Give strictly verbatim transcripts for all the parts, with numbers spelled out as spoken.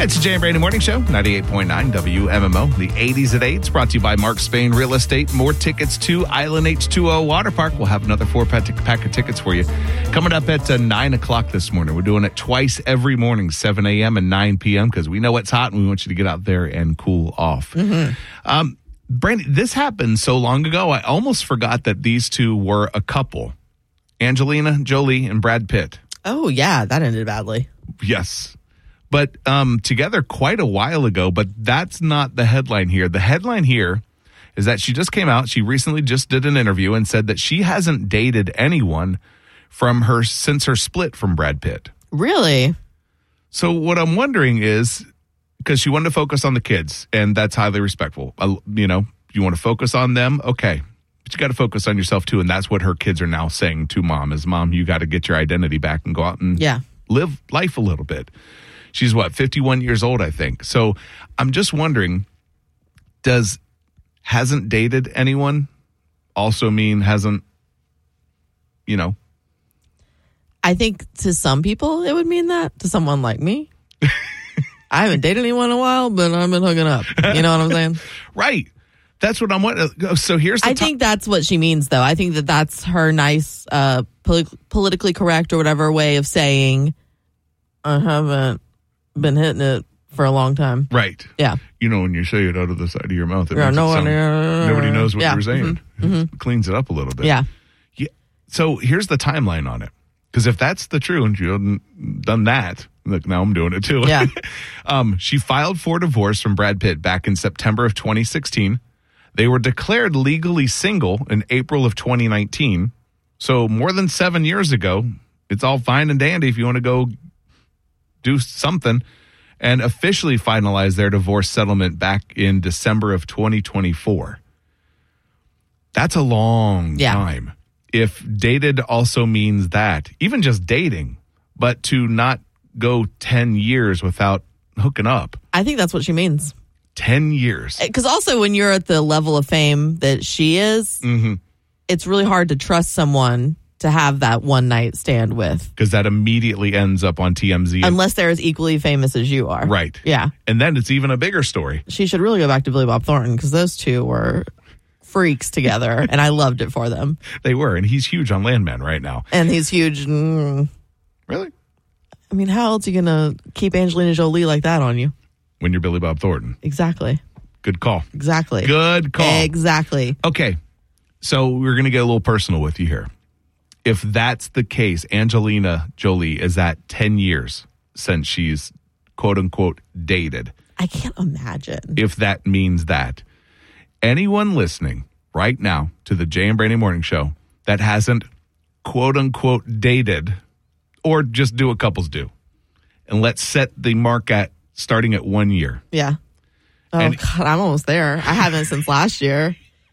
It's the Jay and Brady Morning Show, ninety-eight point nine W M M O. The eighties at eight. It's brought to you by Mark Spain Real Estate. More tickets to Island H two O Water Park. We'll have another four pack of tickets for you. Coming up at uh, nine o'clock this morning. We're doing it twice every morning, seven a.m. and nine p.m. because we know it's hot and we want you to get out there and cool off. Mm-hmm. Um, Brandy, this happened so long ago, I almost forgot that these two were a couple. Angelina Jolie and Brad Pitt. Oh, yeah, that ended badly. Yes. But um, together quite a while ago, but that's not the headline here. The headline here is that she just came out. She recently just did an interview and said that she hasn't dated anyone from her since her split from Brad Pitt. Really? So what I'm wondering is, because she wanted to focus on the kids, and that's highly respectful. Uh, you know, you want to focus on them, okay. But you got to focus on yourself too, and that's what her kids are now saying to mom is, Mom, you got to get your identity back and go out and yeah. live life a little bit. She's what, fifty-one years old, I think. So I'm just wondering, does hasn't dated anyone also mean hasn't, you know? I think to some people it would mean that. To someone like me. I haven't dated anyone in a while, but I've been hooking up. You know what I'm saying? Right. That's what I'm wondering. So here's the I to- think that's what she means, though. I think that that's her nice, uh, poli- politically correct or whatever way of saying, I haven't been hitting it for a long time. Right. Yeah. You know, when you say it out of the side of your mouth, it yeah, makes no it sound, one, uh, nobody knows what yeah. you're saying. Mm-hmm. Mm-hmm. It cleans it up a little bit. Yeah. Yeah. So here's the timeline on it. Because if that's the true and you haven't done that, look, now I'm doing it too. Yeah. um, she filed for divorce from Brad Pitt back in September of twenty sixteen. They were declared legally single in April of twenty nineteen. So more than seven years ago, it's all fine and dandy if you want to go do something, and officially finalized their divorce settlement back in December of twenty twenty-four. That's a long yeah. time. If dated also means that, even just dating, but to not go ten years without hooking up. I think that's what she means. ten years. Because also when you're at the level of fame that she is, mm-hmm. it's really hard to trust someone to have that one night stand with. Because that immediately ends up on T M Z. Unless they're as equally famous as you are. Right. Yeah. And then it's even a bigger story. She should really go back to Billy Bob Thornton because those two were freaks together and I loved it for them. They were. And he's huge on Landman right now. And he's huge. Mm, really? I mean, how else are you going to keep Angelina Jolie like that on you? When you're Billy Bob Thornton. Exactly. Good call. Exactly. Good call. Exactly. Okay. So we're going to get a little personal with you here. If that's the case, Angelina Jolie is at ten years since she's quote unquote dated. I can't imagine. If that means that. Anyone listening right now to the Jay and Brady Morning Show that hasn't quote unquote dated, or just do what couples do, and let's set the mark at starting at one year. Yeah. Oh, and, God, I'm almost there. I haven't since last year.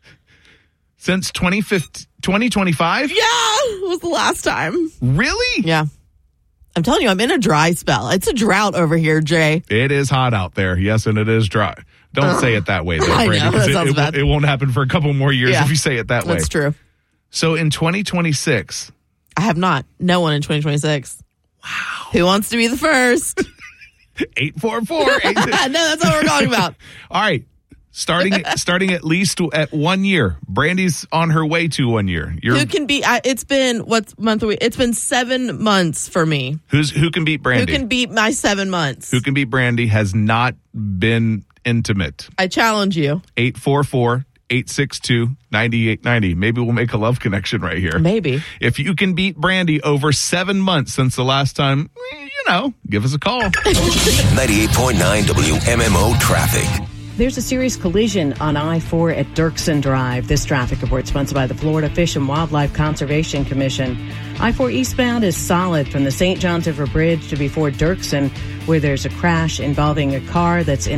Since twenty fifteen, twenty twenty-five? Yeah, it was the last time. Really? Yeah. I'm telling you, I'm in a dry spell. It's a drought over here, Jay. It is hot out there. Yes, and it is dry. Don't uh, say it that way, though, Brady. I know, that sounds it, bad. It, it won't happen for a couple more years yeah, if you say it that way. That's true. So in twenty twenty-six... I have not. No one in twenty twenty-six. Wow. Who wants to be the first? eight four four. eight, no, that's what we're talking about. All right. Starting starting at least at one year. Brandy's on her way to one year. You're, who can beat? I, it's been what month? Are we, it's been seven months for me. Who's who can beat Brandy? Who can beat my seven months? Who can beat Brandy has not been intimate. I challenge you. eight four four, eight six two, nine eight nine zero. Maybe we'll make a love connection right here. Maybe. If you can beat Brandy over seven months since the last time, you know, give us a call. ninety-eight point nine W M M O traffic. There's a serious collision on I four at Dirksen Drive. This traffic report sponsored by the Florida Fish and Wildlife Conservation Commission. I four eastbound is solid from the Saint Johns River Bridge to before Dirksen, where there's a crash involving a car that's in